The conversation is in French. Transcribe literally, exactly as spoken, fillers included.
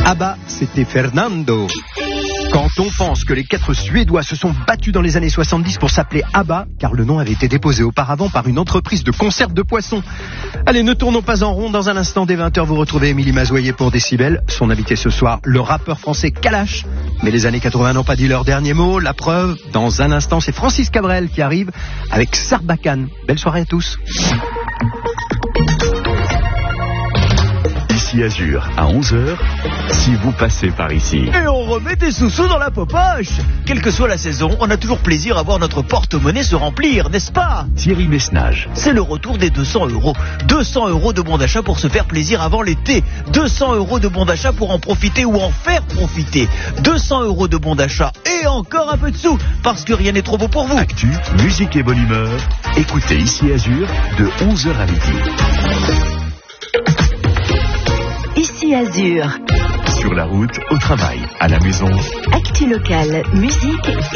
ABBA, c'était Fernando. Quand on pense que les quatre Suédois se sont battus dans les années soixante-dix pour s'appeler ABBA, car le nom avait été déposé auparavant par une entreprise de conserve de poissons. Allez, ne tournons pas en rond. Dans un instant, dès vingt heures, vous retrouvez Émilie Mazoyer pour Décibel. Son invité ce soir, le rappeur français Kalash. Mais les années quatre-vingts n'ont pas dit leur dernier mot. La preuve, dans un instant, c'est Francis Cabrel qui arrive avec Sarbacane. Belle soirée à tous. Ici Azur, à onze heures, si vous passez par ici. Et on remet des sous-sous dans la popoche. Quelle que soit la saison, on a toujours plaisir à voir notre porte-monnaie se remplir, n'est-ce pas? Thierry Messnage. C'est le retour des deux cents euros. deux cents euros de bon d'achat pour se faire plaisir avant l'été. deux cents euros de bon d'achat pour en profiter ou en faire profiter. deux cents euros de bon d'achat et encore un peu de sous, parce que rien n'est trop beau pour vous. Actu, musique et bonne humeur. Écoutez Ici Azur de onze heures à midi. Ici Azur. Sur la route, au travail, à la maison. Actu locale, musique